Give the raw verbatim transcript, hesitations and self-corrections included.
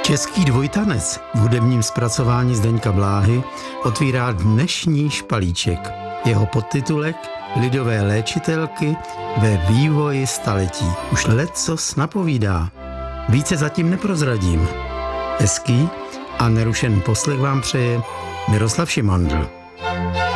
Český dvojtanec v hudebním zpracování Zdeňka Bláhy otvírá dnešní špalíček. Jeho podtitulek Lidové léčitelky ve vývoji staletí už leccos napovídá. Více zatím neprozradím. Hezký a nerušený poslech vám přeje Miroslav Šimandl.